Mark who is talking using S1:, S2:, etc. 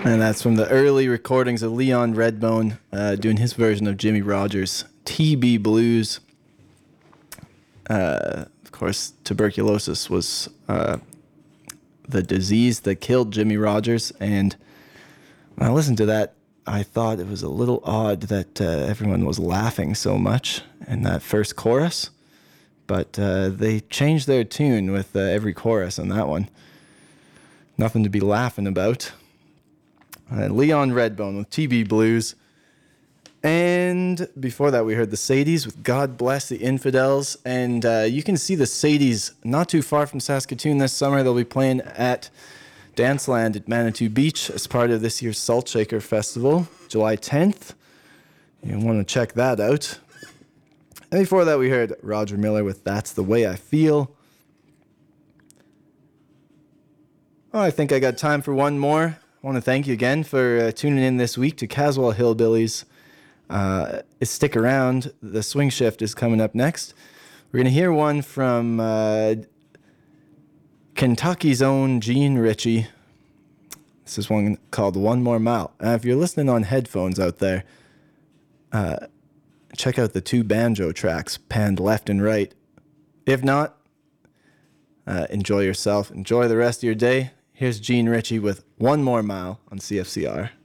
S1: And that's from the early recordings of Leon Redbone doing his version of Jimmy Rogers' TB Blues. Of course, tuberculosis was the disease that killed Jimmy Rogers. And when I listened to that, I thought it was a little odd that everyone was laughing so much in that first chorus. But they changed their tune with every chorus on that one. Nothing to be laughing about. Leon Redbone with TB Blues. And before that, we heard the Sadies with God Bless the Infidels. And you can see the Sadies not too far from Saskatoon this summer. They'll be playing at Danceland at Manitou Beach as part of this year's Salt Shaker Festival, July 10th. You want to check that out. And before that, we heard Roger Miller with That's the Way I Feel. Oh, I think I got time for one more. I want to thank you again for tuning in this week to Caswell Hillbillies. Stick around. The Swing Shift is coming up next. We're going to hear one from Kentucky's own Gene Ritchie. This is one called One More Mile. If you're listening on headphones out there, check out the two banjo tracks panned left and right. If not, enjoy yourself. Enjoy the rest of your day. Here's Gene Ritchie with One More Mile on CFCR.